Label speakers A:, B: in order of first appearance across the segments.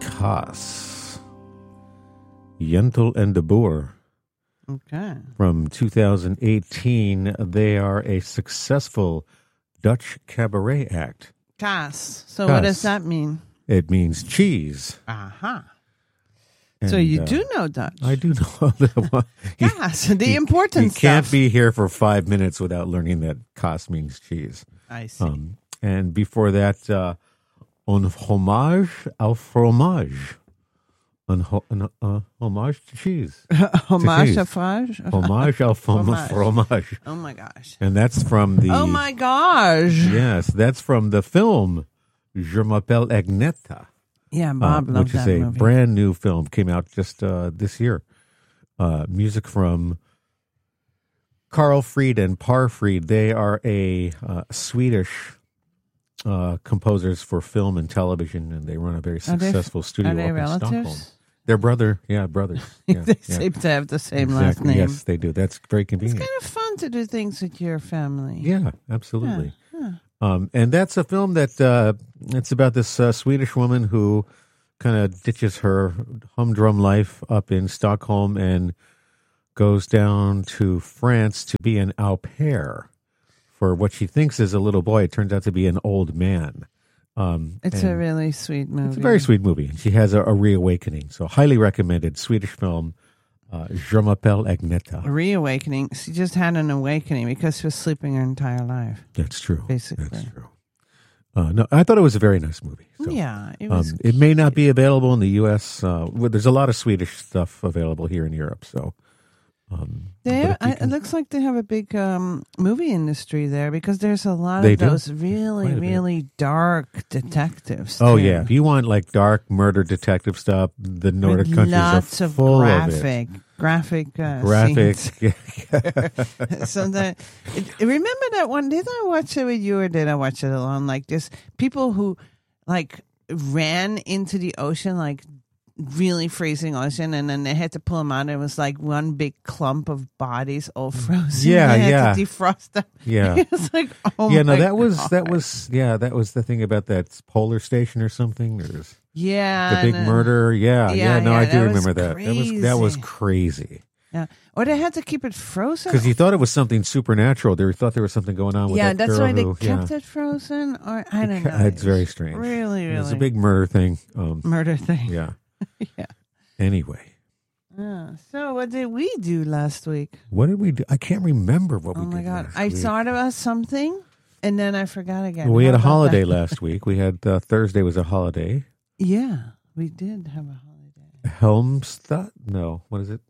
A: Kaas. Jentel and de Boer.
B: Okay.
A: From 2018, they are a successful Dutch cabaret act.
B: Kaas. So what does that mean?
A: It means cheese.
B: Aha.
A: And,
B: so you do know Dutch.
A: I do know that one.
B: Kaas, the important
A: stuff. You can't be here for 5 minutes without learning that kaas means cheese.
B: I see.
A: And before that, un hommage au fromage. Homage to cheese.
B: Homage au fromage?
A: Homage au fromage.
B: Oh my gosh.
A: And that's from the...
B: Oh my gosh.
A: Yes, that's from the film Je m'appelle Agneta.
B: Yeah, Bob loves that movie.
A: Which is a brand new film. Came out just this year. Music from Carl Fried and Par Fried. They are a Swedish composers for film and television, and they run a very successful studio up in Stockholm. They're brothers. Yeah.
B: They seem to have the same last name.
A: Yes, they do. That's very convenient.
B: It's kind of fun to do things with your family.
A: Yeah, absolutely.
B: Yeah.
A: And that's a film that it's about this Swedish woman who kind of ditches her humdrum life up in Stockholm and goes down to France to be an au pair for what she thinks is a little boy. It turns out to be an old man.
B: It's a really sweet movie.
A: It's a very sweet movie. She has a reawakening. So highly recommended Swedish film, Je m'appelle Agneta.
B: A reawakening. She just had an awakening because she was sleeping her entire life.
A: That's true.
B: Basically.
A: That's true. No, I thought it was a very nice movie. So,
B: yeah. It was
A: it may not be available in the U.S. There's a lot of Swedish stuff available here in Europe. So
B: it looks like they have a big movie industry there because there's a lot of those really dark detectives.
A: Oh, yeah. If you want like dark murder detective stuff, the Nordic countries are full of it.
B: Graphic.
A: Scenes.
B: So remember that one? Did I watch it with you or did I watch it alone? Like this people who like ran into the ocean, like really freezing ocean, and then they had to pull them out. It was like one big clump of bodies all frozen.
A: Yeah,
B: they had to defrost them.
A: Yeah,
B: it was like
A: that was the thing about that polar station or something. There's the big murder. I do remember that. That was crazy.
B: Yeah, or they had to keep it frozen
A: because you thought it was something supernatural. They thought there was something going on with that girl.
B: Yeah, that's why they kept it frozen. Or I don't know.
A: It's very strange.
B: Really.
A: It's a big murder thing.
B: Murder thing.
A: Yeah.
B: Yeah.
A: Anyway.
B: So what did we do last week?
A: What did we do? I can't remember what we did.
B: Oh my God.
A: Last
B: I
A: week.
B: thought about something and then I forgot again.
A: Well, we had a holiday last week. We had Thursday was a holiday.
B: Yeah, we did have a holiday.
A: Helmstad? No. What is it?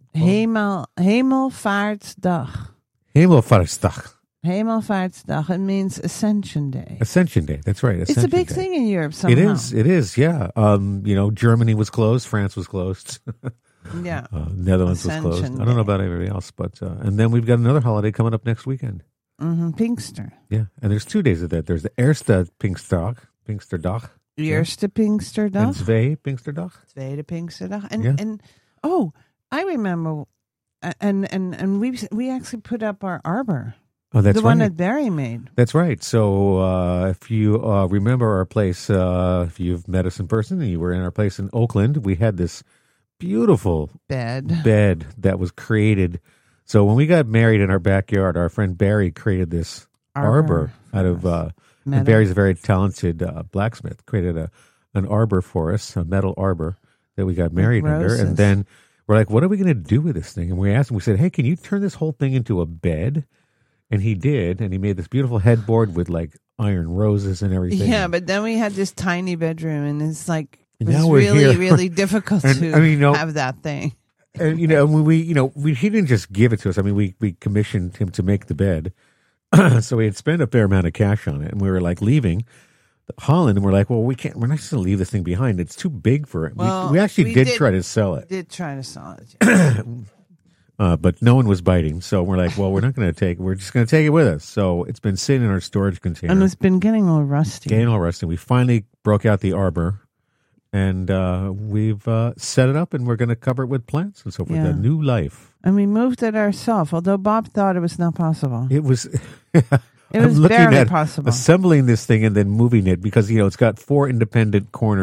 B: Hemelvaartsdag.
A: Hemelvaartsdag.
B: Hemelvaartsdag. It means Ascension Day.
A: Ascension Day. That's right. Ascension
B: it's a big
A: Day.
B: thing in Europe somehow.
A: It is. Yeah. Germany was closed. France was closed.
B: Yeah.
A: Netherlands was closed. I don't know about everybody else, but and then we've got another holiday coming up next weekend.
B: Mm-hmm. Pinkster.
A: Yeah, and there's 2 days of that. There's the Eerste Pinksterdag.
B: Eerste Pinksterdag.
A: And Tweede Pinksterdag.
B: Tweede Pinksterdag. And I remember, and we actually put up our arbor.
A: Oh, that's
B: the one that Barry made.
A: That's right. So if you remember our place, if you've met us in person and you were in our place in Oakland, we had this beautiful bed that was created. So when we got married in our backyard, our friend Barry created this arbor out of, and Barry's a very talented blacksmith, created an arbor for us, a metal arbor that we got married under. And then we're like, what are we going to do with this thing? And we asked him, we said, hey, can you turn this whole thing into a bed? And he did, and he made this beautiful headboard with like iron roses and everything.
B: Yeah, but then we had this tiny bedroom, and it's like
A: it
B: was really difficult to have that thing.
A: And he didn't just give it to us. I mean, we commissioned him to make the bed, so we had spent a fair amount of cash on it, and we were like leaving Holland, and we're like, well, we're not just going to leave this thing behind. It's too big for it.
B: Well,
A: we actually did try to sell it.
B: Yeah.
A: But no one was biting, so we're like, well, we're just going to take it with us. So it's been sitting in our storage container.
B: And it's been getting all rusty.
A: We finally broke out the arbor, and we've set it up, and we're going to cover it with plants and so forth. A new life.
B: And we moved it ourselves, although Bob thought it was not possible.
A: It was...
B: It was barely possible.
A: Assembling this thing and then moving it because, it's got 4 independent corners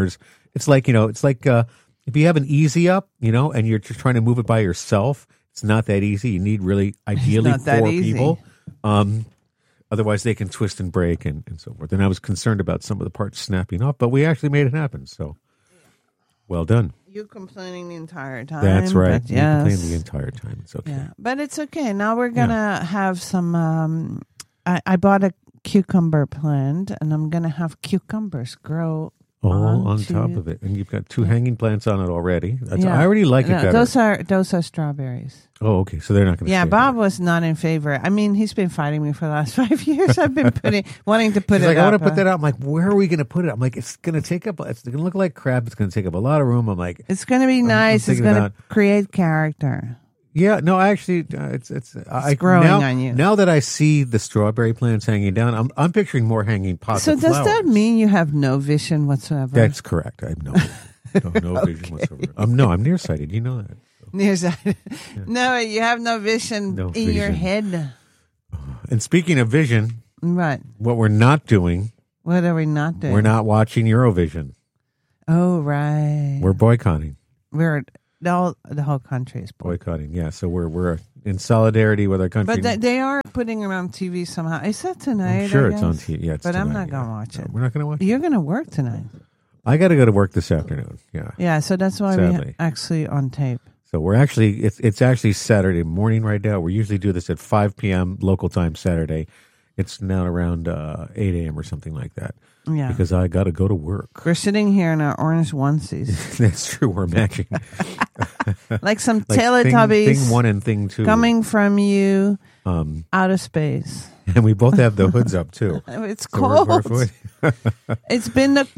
A: it's like if you have an Easy Up, and you're just trying to move it by yourself, it's not that easy. You need really ideally 4 people. Otherwise, they can twist and break and so forth. And I was concerned about some of the parts snapping off, but we actually made it happen. So, well done.
B: You complaining the entire time.
A: That's right.
B: You complained
A: the entire time. It's okay.
B: Yeah, but it's okay. Now we're going to have some... I bought a cucumber plant, and I'm going to have cucumbers grow
A: on top of it. And you've got 2 hanging plants on it already. I already like it better.
B: Those are strawberries.
A: Oh, okay. So they're not going to
B: Yeah, Bob was not in favor. I mean, he's been fighting me for the last 5 years. I've been wanting to put
A: She's
B: it
A: like,
B: up.
A: I want to put that out. I'm like, where are we going to put it? I'm like, it's going to take up, it's going to look like crap. It's going to take up a lot of room. I'm like,
B: it's going to be nice. It's going to create character.
A: Yeah, no, actually, it's
B: growing on you.
A: Now that I see the strawberry plants hanging down, I'm picturing more hanging pots of flowers.
B: So does that mean you have no vision whatsoever?
A: That's correct. I have no vision whatsoever. I'm nearsighted. You know that. So.
B: Nearsighted. Yeah. No, you have no vision in your head.
A: And speaking of vision,
B: right?
A: What we're not doing.
B: What are we not doing?
A: We're not watching Eurovision.
B: Oh, right.
A: We're boycotting.
B: The whole country is
A: boycotting. Yeah, so we're in solidarity with our country.
B: But they are putting it on TV somehow. Is that tonight?
A: I'm sure it's on TV. Yeah,
B: but
A: tonight,
B: I'm not going to watch it.
A: We're not going to watch it.
B: You're going to work tonight.
A: I got to go to work this afternoon. Yeah.
B: Yeah, so that's why we're actually on tape.
A: So we're actually it's actually Saturday morning right now. We usually do this at 5 p.m. local time Saturday. It's now around 8 a.m. or something like that.
B: Yeah.
A: Because I got to go to work.
B: We're sitting here in our orange onesies.
A: That's true. We're matching.
B: like some Teletubbies.
A: Thing 1 and thing 2.
B: Coming from you out of space.
A: And we both have the hoods up, too.
B: It's cold. It's been the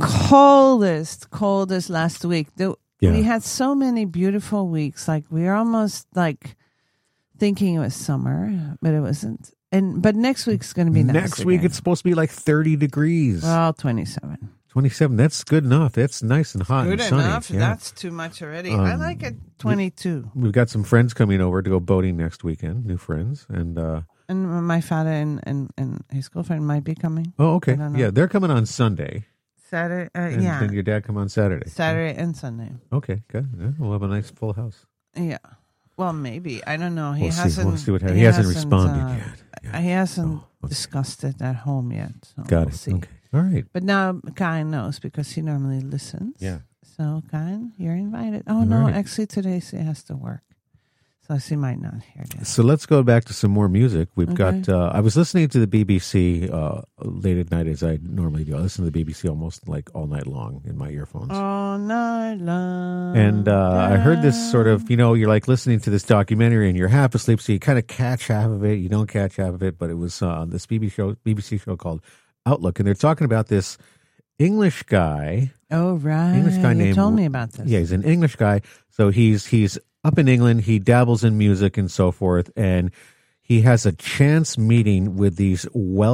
B: coldest last week. We had so many beautiful weeks. Like, we were almost like thinking it was summer, but it wasn't. But next week's going to be nice.
A: Next week it's supposed to be like 30 degrees.
B: Well, 27.
A: 27. That's good enough. That's nice and hot and sunny. Good enough.
B: Yeah. That's too much already. I like it 22.
A: We've got some friends coming over to go boating next weekend. New friends. And
B: my father and his girlfriend might be coming.
A: Oh, okay. Yeah, they're coming on Sunday.
B: Saturday.
A: And then your dad come on Saturday.
B: Saturday and Sunday.
A: Okay, good. Yeah, we'll have a nice full house.
B: Yeah. Well, maybe. I don't know. He
A: We'll
B: hasn't.
A: see what happens. He hasn't responded yet.
B: Yeah. He hasn't discussed it at home yet. So
A: Got it.
B: We'll see.
A: Okay. All right.
B: But now Kyle knows because he normally listens.
A: Yeah.
B: So Kyle, you're invited. Oh, no. Right. Actually, today she has to work. So she might not hear this.
A: So let's go back to some more music. We've got, I was listening to the BBC late at night as I normally do. I listen to the BBC almost like all night long in my earphones.
B: All night long.
A: And I heard this sort of, you're like listening to this documentary and you're half asleep, so you kind of catch half of it. You don't catch half of it, but it was this BBC show called Outlook. And they're talking about this English guy.
B: Oh, right.
A: English guy
B: you
A: named,
B: told me about this.
A: Yeah, he's an English guy. So he's up in England, he dabbles in music and so forth, and he has a chance meeting with these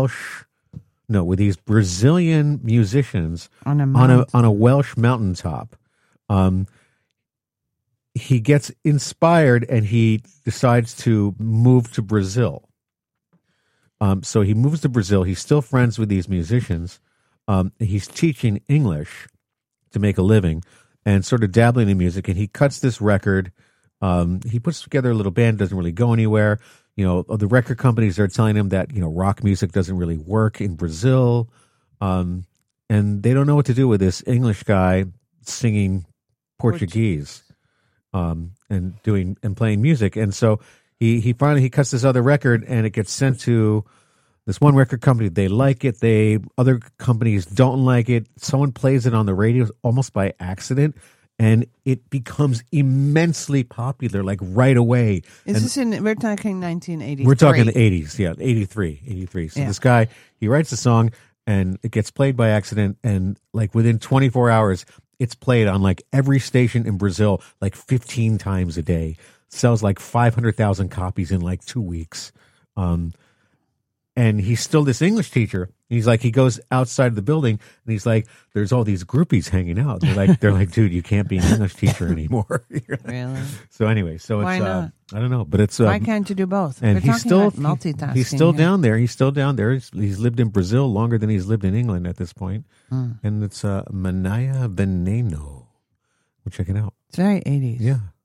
A: Brazilian musicians on a Welsh mountaintop. He gets inspired and he decides to move to Brazil. So he moves to Brazil. He's still friends with these musicians. He's teaching English to make a living and sort of dabbling in music, and he cuts this record. He puts together a little band, doesn't really go anywhere. The record companies are telling him that, rock music doesn't really work in Brazil. And they don't know what to do with this English guy singing Portuguese, and playing music. And so he finally cuts this other record and it gets sent to this one record company. They like it. Other companies don't like it. Someone plays it on the radio almost by accident. And it becomes immensely popular, like right away.
B: We're talking 1983.
A: We're talking the 80s, yeah, 83. So this guy, he writes a song and it gets played by accident. And like within 24 hours, it's played on like every station in Brazil, like 15 times a day. Sells like 500,000 copies in like 2 weeks. And and he's still this English teacher. He's like, he goes outside the building and he's like, there's all these groupies hanging out. They're like, dude, you can't be an English teacher anymore.
B: Really?
A: So anyway, so
B: Why
A: it's,
B: not?
A: I don't know, but it's,
B: why can't you do both?
A: and
B: We're
A: he's
B: talking
A: still,
B: about multitasking.
A: he's still
B: here.
A: down there. He's still down there. He's lived in Brazil longer than he's lived in England at this point. And it's, Manaya Veneno. We'll check it out.
B: It's very 80s.
A: Yeah.